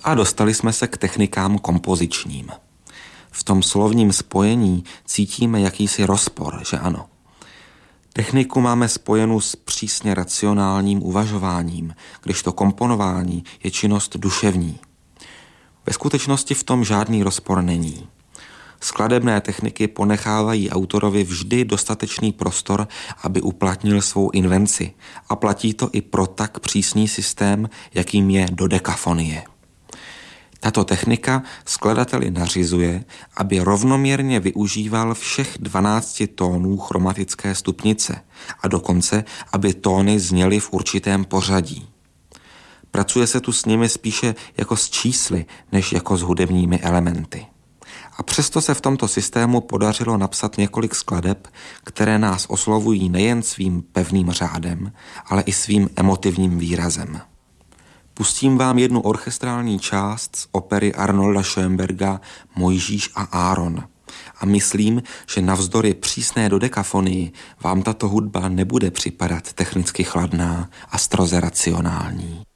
A dostali jsme se k technikám kompozičním. V tom slovním spojení cítíme jakýsi rozpor, že ano? Techniku máme spojenou s přísně racionálním uvažováním, kdežto komponování je činnost duševní. Ve skutečnosti v tom žádný rozpor není. Skladebné techniky ponechávají autorovi vždy dostatečný prostor, aby uplatnil svou invenci, a platí to i pro tak přísný systém, jakým je dodekafonie. Tato technika skladateli nařizuje, aby rovnoměrně využíval všech 12 tónů chromatické stupnice a dokonce, aby tóny zněly v určitém pořadí. Pracuje se tu s nimi spíše jako s čísly, než jako s hudebními elementy. A přesto se v tomto systému podařilo napsat několik skladeb, které nás oslovují nejen svým pevným řádem, ale i svým emotivním výrazem. Pustím vám jednu orchestrální část z opery Arnolda Schönberga Mojžíš a Áron. A myslím, že navzdory přísné dodekafonii vám tato hudba nebude připadat technicky chladná a stroze racionální.